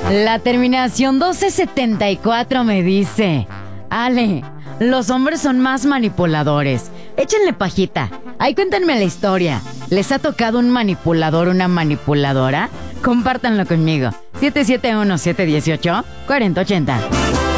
La terminación 1274 me dice: Ale, los hombres son más manipuladores. Échenle pajita. Ahí cuéntenme la historia. ¿Les ha tocado un manipulador, una manipuladora? Compártanlo conmigo. 771-718-4080.